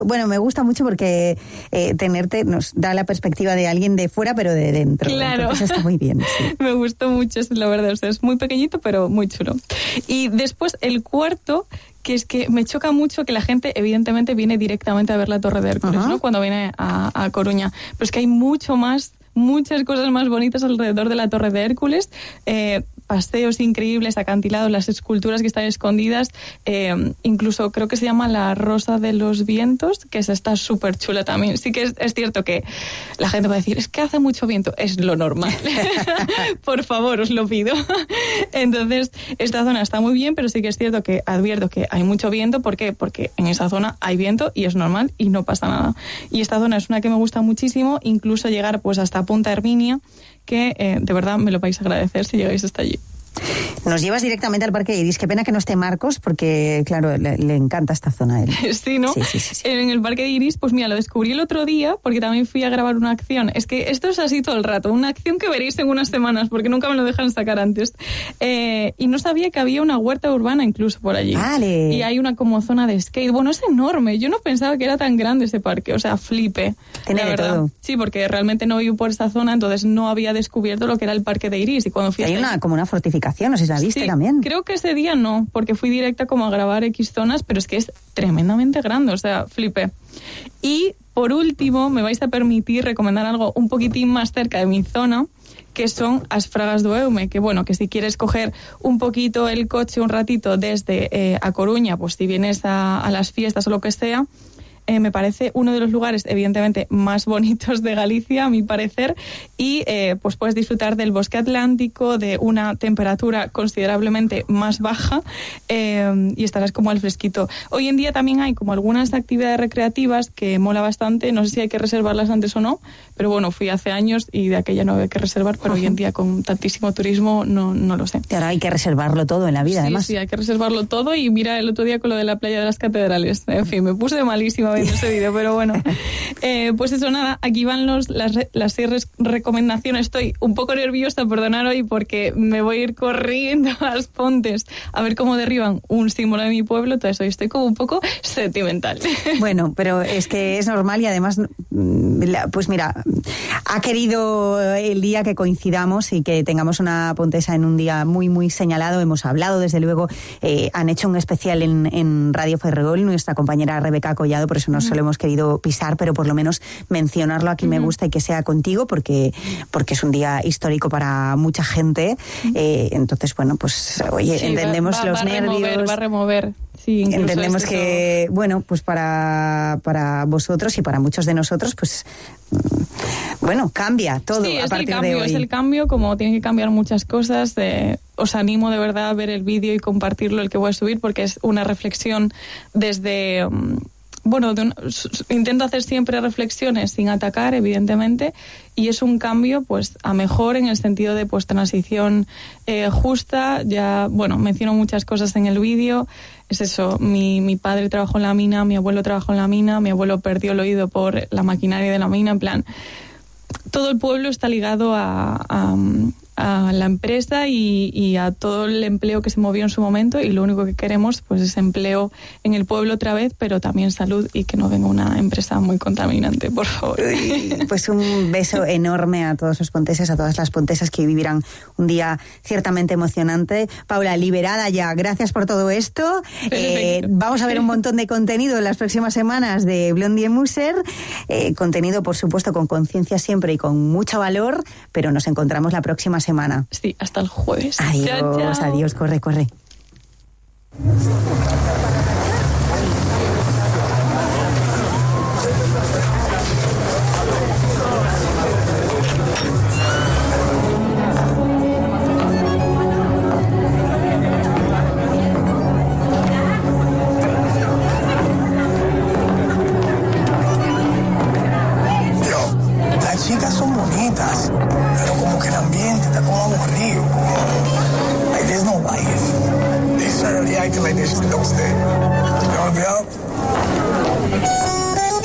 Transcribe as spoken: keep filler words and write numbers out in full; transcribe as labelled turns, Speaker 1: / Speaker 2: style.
Speaker 1: Bueno, me gusta mucho porque eh, tenerte nos da la perspectiva de alguien de fuera, pero de dentro.
Speaker 2: Claro.
Speaker 1: Entonces está muy bien. Sí.
Speaker 2: Me gustó mucho, es la verdad. O sea, es muy pequeñito, pero muy chulo. Y después el cuarto, que es que me choca mucho que la gente evidentemente viene directamente a ver la Torre de Hércules, uh-huh. ¿no? Cuando viene a, a Coruña. Pero es que hay mucho más, muchas cosas más bonitas alrededor de la Torre de Hércules. Eh, paseos increíbles, acantilados, las esculturas que están escondidas, eh, incluso creo que se llama la Rosa de los Vientos, que esa está súper chula también. Sí que es, es cierto que la gente va a decir, es que hace mucho viento, es lo normal. Por favor, os lo pido. Entonces, esta zona está muy bien, pero sí que es cierto que advierto que hay mucho viento. ¿Por qué? Porque en esa zona hay viento y es normal y no pasa nada. Y esta zona es una que me gusta muchísimo, incluso llegar pues hasta Punta Herminia, que eh, de verdad me lo vais a agradecer si llegáis hasta allí.
Speaker 1: Nos llevas directamente al Parque Iris. Qué pena que no esté Marcos, porque, claro, le, le encanta esta zona a él.
Speaker 2: Sí, ¿no?
Speaker 1: Sí, sí, sí, sí.
Speaker 2: En el Parque Iris, pues mira, lo descubrí el otro día, porque también fui a grabar una acción. Es que esto es así todo el rato, una acción que veréis en unas semanas, porque nunca me lo dejan sacar antes. Eh, y no sabía que había una huerta urbana incluso por allí.
Speaker 1: Vale.
Speaker 2: Y hay una como zona de skate. Bueno, es enorme. Yo no pensaba que era tan grande ese parque. O sea, flipe.
Speaker 1: Tiene
Speaker 2: la
Speaker 1: de
Speaker 2: verdad.
Speaker 1: todo.
Speaker 2: Sí, porque realmente no vivo por esa zona, entonces no había descubierto lo que era el Parque de Iris. Y cuando fui
Speaker 1: hay
Speaker 2: hasta
Speaker 1: una
Speaker 2: allí,
Speaker 1: como una fortificación, no sé si la viste. Sí, también.
Speaker 2: Creo que ese día no, porque fui directa como a grabar X zonas, pero es que es tremendamente grande, o sea, flipé. Y por último, me vais a permitir recomendar algo un poquitín más cerca de mi zona, que son as Fragas do Eume, que bueno, que si quieres coger un poquito el coche un ratito desde eh, a Coruña, pues si vienes a, a las fiestas o lo que sea, Eh, me parece uno de los lugares evidentemente más bonitos de Galicia, a mi parecer, y eh, pues puedes disfrutar del bosque atlántico, de una temperatura considerablemente más baja, eh, y estarás como al fresquito. Hoy en día también hay como algunas actividades recreativas que mola bastante, no sé si hay que reservarlas antes o no, pero bueno, fui hace años y de aquella no había que reservar, pero uh-huh. hoy en día con tantísimo turismo no, no lo sé.
Speaker 1: Y ahora hay que reservarlo todo en la vida,
Speaker 2: sí,
Speaker 1: además.
Speaker 2: Sí, hay que reservarlo todo, y mira el otro día con lo de la playa de las catedrales, en fin, me puse malísima viendo ese vídeo, pero bueno, eh, pues eso, nada, aquí van los, las, las seis recomendaciones. Estoy un poco nerviosa, perdonad hoy, porque me voy a ir corriendo a las Pontes a ver cómo derriban un símbolo de mi pueblo, entonces hoy estoy como un poco sentimental.
Speaker 1: Bueno, pero es que es normal, y además, pues mira, ha querido el día que coincidamos y que tengamos una pontesa en un día muy, muy señalado. Hemos hablado, desde luego, eh, han hecho un especial en, en Radio Ferrol, nuestra compañera Rebeca Collado, por eso no se lo hemos querido pisar, pero por lo menos mencionarlo aquí. Uh-huh. Me gusta, y que sea contigo, porque, porque es un día histórico para mucha gente. Uh-huh. Eh, entonces, bueno, pues oye, sí, entendemos va, va, los
Speaker 2: va
Speaker 1: nervios.
Speaker 2: Remover, va a remover. Sí,
Speaker 1: entendemos
Speaker 2: es
Speaker 1: que, eso. Bueno, pues para, para vosotros y para muchos de nosotros, pues bueno, cambia todo
Speaker 2: sí,
Speaker 1: a partir
Speaker 2: el cambio,
Speaker 1: de hoy.
Speaker 2: Es el cambio, como tienen que cambiar muchas cosas. Eh, os animo de verdad a ver el vídeo y compartirlo, el que voy a subir, porque es una reflexión desde... Um, Bueno, de un, intento hacer siempre reflexiones sin atacar, evidentemente, y es un cambio, pues, a mejor, en el sentido de, pues, transición eh, justa. Ya, bueno, menciono muchas cosas en el vídeo. Es eso, mi, mi padre trabajó en la mina, mi abuelo trabajó en la mina, mi abuelo perdió el oído por la maquinaria de la mina, en plan, todo el pueblo está ligado a... a a la empresa y, y a todo el empleo que se movió en su momento, y lo único que queremos pues es empleo en el pueblo otra vez, pero también salud, y que no venga una empresa muy contaminante, por favor.
Speaker 1: Pues un beso enorme a todos los ponteses, a todas las pontesas que vivirán un día ciertamente emocionante. Paula, liberada ya, gracias por todo esto. Eh, vamos a ver un montón de contenido en las próximas semanas de Blondie Muser, eh, contenido por supuesto con conciencia siempre y con mucho valor, pero nos encontramos la próxima semana. Semana.
Speaker 2: Sí, hasta el jueves.
Speaker 1: Adiós,
Speaker 2: chao, chao.
Speaker 1: Adiós, corre, corre.
Speaker 3: Las chicas son bonitas, pero como que el ambiente está como aburrido. Like, there's no life. They certainly acting like they should don't stay. You know what I'm saying?